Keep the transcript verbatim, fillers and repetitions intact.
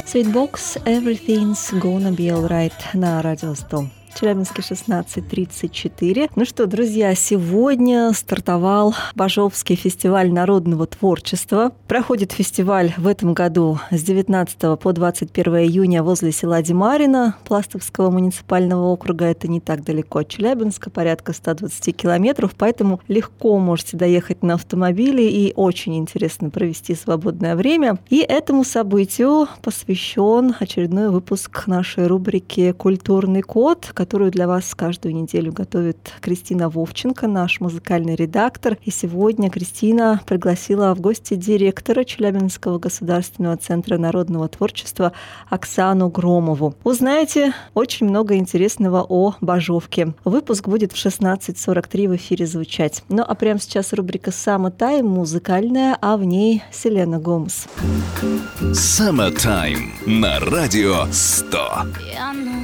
Sweetbox, Everything's Gonna Be Alright на Радио сто. Челябинске шестнадцать тридцать четыре. Ну что, друзья, сегодня стартовал Бажовский фестиваль народного творчества. Проходит фестиваль в этом году с девятнадцатого по двадцать первое июня возле села Демарина Пластовского муниципального округа. Это не так далеко от Челябинска, порядка сто двадцать километров, поэтому легко можете доехать на автомобиле и очень интересно провести свободное время. И этому событию посвящен очередной выпуск нашей рубрики «Культурный код», которую для вас каждую неделю готовит Кристина Вовченко, наш музыкальный редактор. И сегодня Кристина пригласила в гости директора Челябинского государственного центра народного творчества Оксану Громову. Узнаете очень много интересного о Бажовке. Выпуск будет в шестнадцать сорок три в эфире звучать. Ну а прямо сейчас рубрика «Summertime» музыкальная, а в ней Селена Гомес. Summertime на Радио сто.